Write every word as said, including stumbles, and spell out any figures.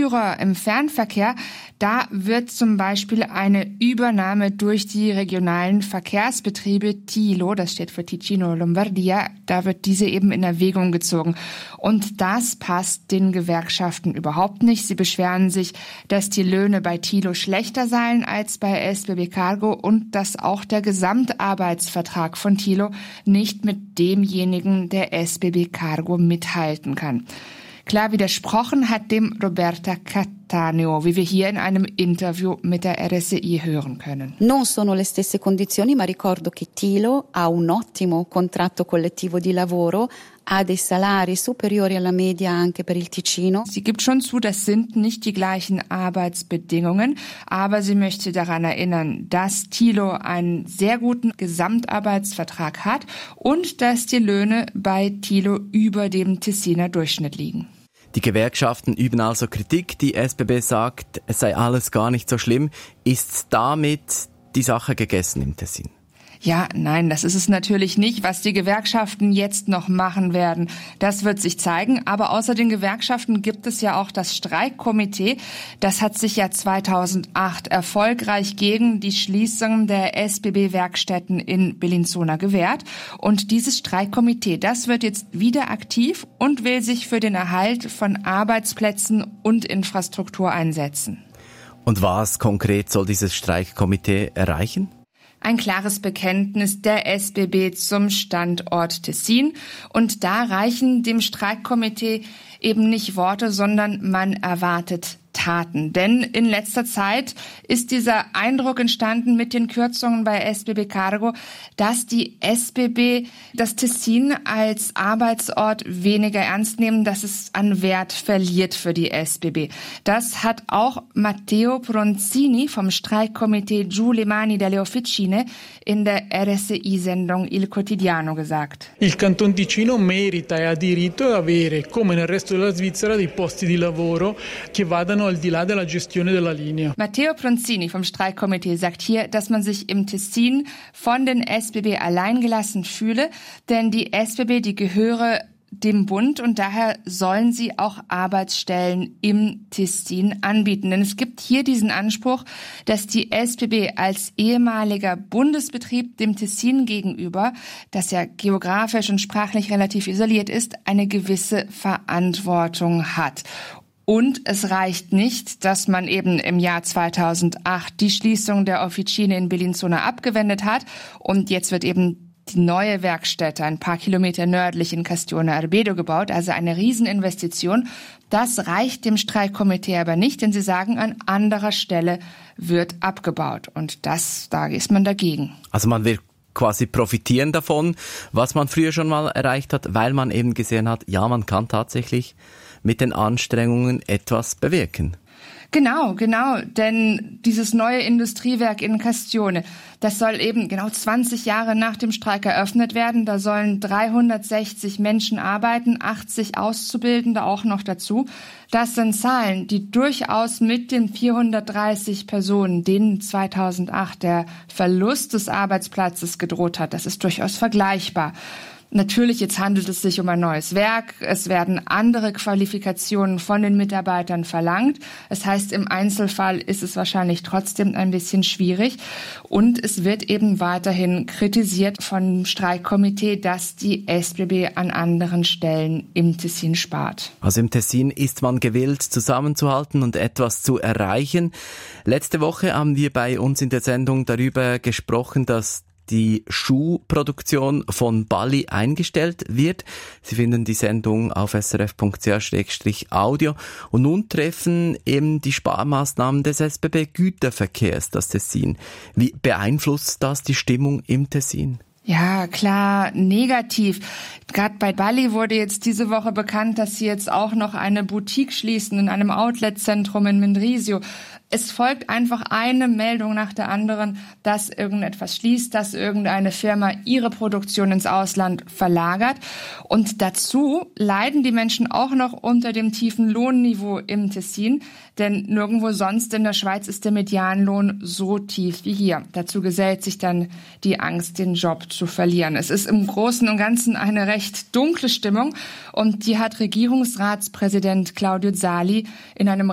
Lokführer im Fernverkehr, da wird zum Beispiel eine Übernahme durch die regionalen Verkehrsbetriebe Tilo, das steht für Ticino Lombardia, da wird diese eben in Erwägung gezogen. Und das passt den Gewerkschaften überhaupt nicht. Sie beschweren sich, dass die Löhne bei Tilo schlechter seien als bei S B B Cargo und dass auch der Gesamtarbeitsvertrag von Tilo nicht mit demjenigen der S B B Cargo mithalten kann. Klar widersprochen hat dem Roberta Cattaneo, wie wir hier in einem Interview mit der R S I hören können. Non sono le stesse condizioni, ma ricordo che Tilo ha un ottimo contratto collettivo di lavoro, ha dei salari superiori alla media anche per il Ticino. Sie gibt schon zu, das sind nicht die gleichen Arbeitsbedingungen, aber sie möchte daran erinnern, dass Tilo einen sehr guten Gesamtarbeitsvertrag hat und dass die Löhne bei Tilo über dem Tessiner Durchschnitt liegen. Die Gewerkschaften üben also Kritik. Die S B B sagt, es sei alles gar nicht so schlimm. Ist damit die Sache gegessen im Tessin? Ja, nein, das ist es natürlich nicht. Was die Gewerkschaften jetzt noch machen werden, das wird sich zeigen. Aber außer den Gewerkschaften gibt es ja auch das Streikkomitee. Das hat sich ja zweitausendacht erfolgreich gegen die Schließung der S B B-Werkstätten in Bellinzona gewehrt. Und dieses Streikkomitee, das wird jetzt wieder aktiv und will sich für den Erhalt von Arbeitsplätzen und Infrastruktur einsetzen. Und was konkret soll dieses Streikkomitee erreichen? Ein klares Bekenntnis der S B B zum Standort Tessin. Und da reichen dem Streikkomitee eben nicht Worte, sondern man erwartet Taten. Denn in letzter Zeit ist dieser Eindruck entstanden mit den Kürzungen bei S B B Cargo, dass die S B B das Tessin als Arbeitsort weniger ernst nehmen, dass es an Wert verliert für die S B B. Das hat auch Matteo Bronzini vom Streikkomitee Giù le mani dalle officine in der R S I-Sendung Il Quotidiano gesagt. Il Canton Ticino merita e ha diritto ad avere, come nel resto della Svizzera, dei posti di lavoro che vadano al di là della gestione della linea. Matteo Bronzini vom Streikkomitee sagt hier, dass man sich im Tessin von den S B B alleingelassen fühle, denn die S B B, die gehöre dem Bund und daher sollen sie auch Arbeitsstellen im Tessin anbieten. Denn es gibt hier diesen Anspruch, dass die S B B als ehemaliger Bundesbetrieb dem Tessin gegenüber, das ja geografisch und sprachlich relativ isoliert ist, eine gewisse Verantwortung hat. Und es reicht nicht, dass man eben im Jahr zweitausendacht die Schließung der Officine in Bellinzona abgewendet hat und jetzt wird eben die neue Werkstätte ein paar Kilometer nördlich in Castione Arbedo gebaut, also eine Rieseninvestition. Das reicht dem Streikkomitee aber nicht, denn sie sagen, an anderer Stelle wird abgebaut und das, da ist man dagegen. Also man will quasi profitieren davon, was man früher schon mal erreicht hat, weil man eben gesehen hat, ja, man kann tatsächlich mit den Anstrengungen etwas bewirken. Genau, genau, denn dieses neue Industriewerk in Castione, das soll eben genau zwanzig Jahre nach dem Streik eröffnet werden. Da sollen dreihundertsechzig Menschen arbeiten, achtzig Auszubildende auch noch dazu. Das sind Zahlen, die durchaus mit den vierhundertdreißig Personen, denen zweitausendacht der Verlust des Arbeitsplatzes gedroht hat, das ist durchaus vergleichbar. Natürlich, jetzt handelt es sich um ein neues Werk. Es werden andere Qualifikationen von den Mitarbeitern verlangt. Das heißt, im Einzelfall ist es wahrscheinlich trotzdem ein bisschen schwierig. Und es wird eben weiterhin kritisiert vom Streikkomitee, dass die S B B an anderen Stellen im Tessin spart. Also im Tessin ist man gewillt, zusammenzuhalten und etwas zu erreichen. Letzte Woche haben wir bei uns in der Sendung darüber gesprochen, dass die Schuhproduktion von Bally eingestellt wird. Sie finden die Sendung auf s r f punkt c h slash audio. Und nun treffen eben die Sparmaßnahmen des S B B Güterverkehrs das Tessin. Wie beeinflusst das die Stimmung im Tessin? Ja, klar, negativ. Gerade bei Bally wurde jetzt diese Woche bekannt, dass sie jetzt auch noch eine Boutique schließen in einem Outlet-Zentrum in Mendrisio. Es folgt einfach eine Meldung nach der anderen, dass irgendetwas schließt, dass irgendeine Firma ihre Produktion ins Ausland verlagert. Und dazu leiden die Menschen auch noch unter dem tiefen Lohnniveau im Tessin, denn nirgendwo sonst in der Schweiz ist der Medianlohn so tief wie hier. Dazu gesellt sich dann die Angst, den Job zu verlieren. Es ist im Großen und Ganzen eine recht dunkle Stimmung und die hat Regierungsratspräsident Claudio Zali in einem